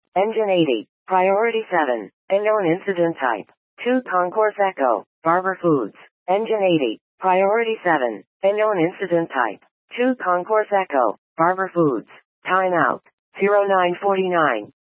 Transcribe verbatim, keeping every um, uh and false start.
Engine eighty. Priority seven. Unknown incident type. two Concourse Echo. Barber Foods. Engine eighty. Priority seven. Unknown incident type. two Concourse Echo. Barber Foods. Timeout. zero nine forty-nine.